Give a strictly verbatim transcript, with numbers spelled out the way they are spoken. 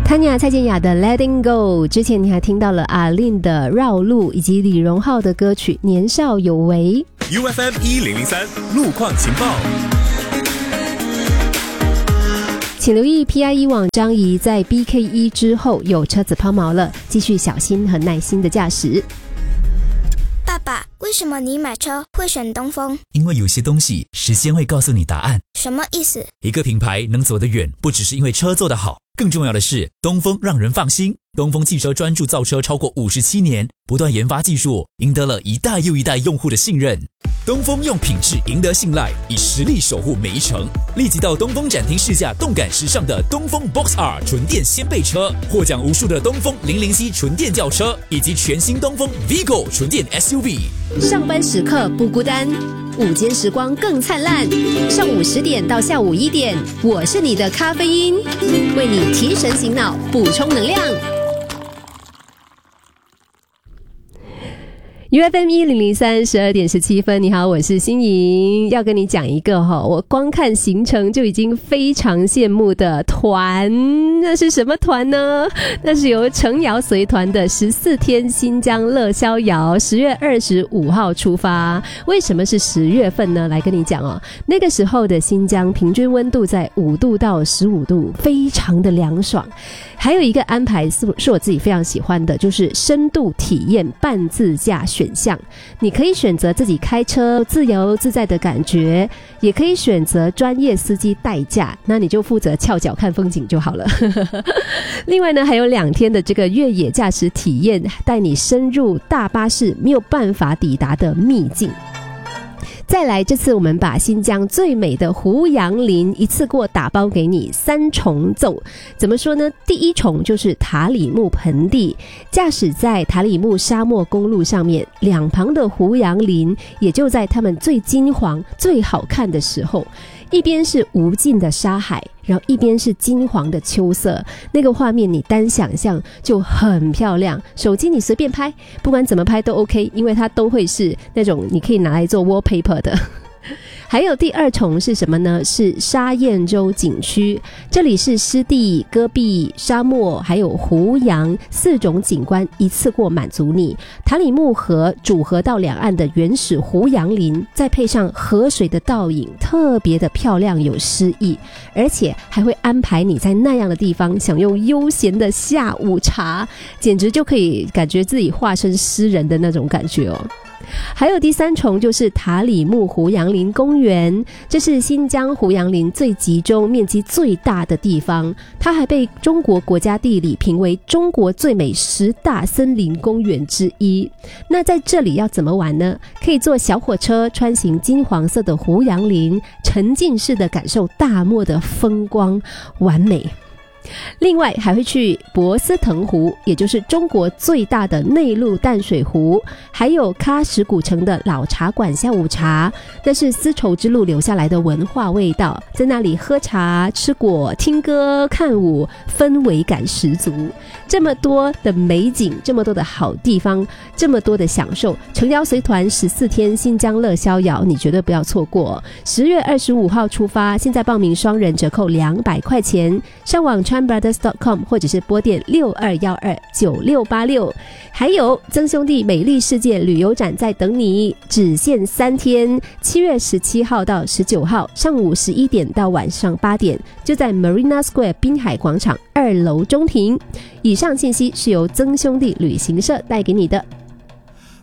Tanya 蔡健雅的 Letting Go， 之前你还听到了阿令的绕路，以及李荣浩的歌曲年少有为。 U F M 一零零三路况情报， 请留意 P I E 网张仪在 B K 一 之后有车子抛锚了，继续小心和耐心的驾驶。 爸爸，为什么你买车会选东风？ 因为有些东西时间会告诉你答案。 什么意思？ 一个品牌能走得远，不只是因为车做得好，更重要的是东风让人放心。东风汽车专注造车超过五十七年，不断研发技术，赢得了一代又一代用户的信任。东风用品质赢得信赖，以实力守护每一程。立即到东风展厅试驾动感时尚的东风 Box R 纯电掀背车，获奖无数的东风零零七纯电轿车，以及全新东风 Vigo 纯电 S U V。 上班时刻不孤单，午间时光更灿烂。上午十点到下午一点，我是你的咖啡因，为你提神醒脑，补充能量。U F M 一零零三十二点十七分，你好，我是欣莹，要跟你讲一个哈，我光看行程就已经非常羡慕的团，那是什么团呢？那是由程瑶随团的十四天新疆乐逍遥，十月二十五号出发。为什么是十月份呢？来跟你讲哦，那个时候的新疆平均温度在五度到十五度，非常的凉爽。还有一个安排是是我自己非常喜欢的，就是深度体验半自驾选项。你可以选择自己开车，自由自在的感觉，也可以选择专业司机代驾，那你就负责翘脚看风景就好了。另外呢，还有两天的这个越野驾驶体验，带你深入大巴士没有办法抵达的秘境。再来，这次我们把新疆最美的胡杨林一次过打包给你，三重奏。怎么说呢？第一重就是塔里木盆地，驾驶在塔里木沙漠公路上面，两旁的胡杨林也就在他们最金黄最好看的时候，一边是无尽的沙海，然后一边是金黄的秋色，那个画面你单想象就很漂亮，手机你随便拍，不管怎么拍都 OK， 因为它都会是那种你可以拿来做 wallpaper 的。还有第二重是什么呢？是沙堰洲景区，这里是湿地、戈壁、沙漠还有胡杨四种景观一次过满足你。塔里木河主河道两岸的原始胡杨林，再配上河水的倒影，特别的漂亮有诗意，而且还会安排你在那样的地方享用悠闲的下午茶，简直就可以感觉自己化身诗人的那种感觉哦。还有第三重就是塔里木胡杨林公园，这是新疆胡杨林最集中、面积最大的地方，它还被中国国家地理评为中国最美十大森林公园之一。那在这里要怎么玩呢？可以坐小火车穿行金黄色的胡杨林，沉浸式的感受大漠的风光，完美。另外还会去博斯腾湖，也就是中国最大的内陆淡水湖，还有喀什古城的老茶馆下午茶，那是丝绸之路留下来的文化味道，在那里喝茶、吃果、听歌、看舞，氛围感十足。这么多的美景，这么多的好地方，这么多的享受，程瑶随团十四天新疆乐逍遥，你绝对不要错过。十月二十五号出发，现在报名双人折扣两百块钱，上网tran brothers dot com 或者是拨电六二一二九六八六。还有曾兄弟美丽世界旅游展在等你，只限三天，七月十七号到十九号，上午十一点到晚上八点，就在 Marina Square 滨海广场二楼中庭。以上信息是由曾兄弟旅行社带给你的。